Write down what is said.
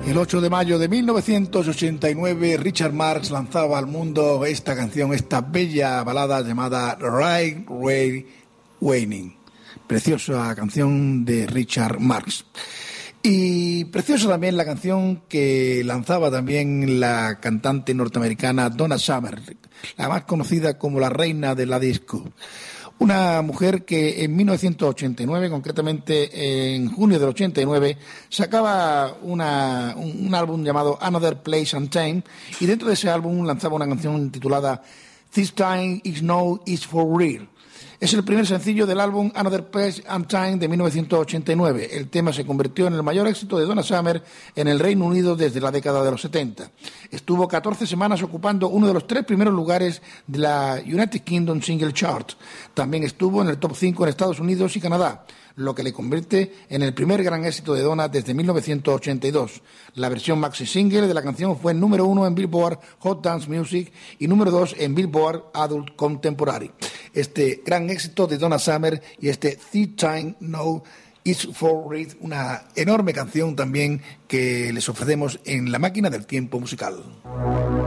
El 8 de mayo de 1989, Richard Marx lanzaba al mundo esta canción, esta bella balada llamada Right Way Waiting. Preciosa canción de Richard Marx. Y preciosa también la canción que lanzaba también la cantante norteamericana Donna Summer, la más conocida como la reina de la disco. Una mujer que en 1989, concretamente en junio del 89, sacaba un álbum llamado Another Place and Time, y dentro de ese álbum lanzaba una canción titulada This Time Is Now Is For Real. Es el primer sencillo del álbum Another Place and Time de 1989. El tema se convirtió en el mayor éxito de Donna Summer en el Reino Unido desde la década de los 70. Estuvo 14 semanas ocupando uno de los 3 primeros lugares de la United Kingdom Single Chart. También estuvo en el top 5 en Estados Unidos y Canadá, lo que le convierte en el primer gran éxito de Donna desde 1982. La versión maxi single de la canción fue número 1 en Billboard Hot Dance Music y número 2 en Billboard Adult Contemporary. Este gran éxito de Donna Summer y este This Time Now Is For Real, una enorme canción también que les ofrecemos en la máquina del tiempo musical.